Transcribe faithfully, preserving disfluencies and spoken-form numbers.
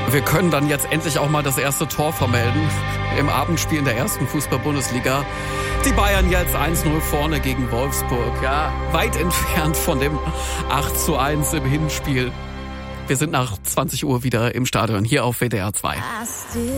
Wir können dann jetzt endlich auch mal das erste Tor vermelden im Abendspiel in der ersten Fußball-Bundesliga. Die Bayern jetzt eins null vorne gegen Wolfsburg. Ja, weit entfernt von dem acht zu eins im Hinspiel. Wir sind nach zwanzig Uhr wieder im Stadion hier auf W D R zwei.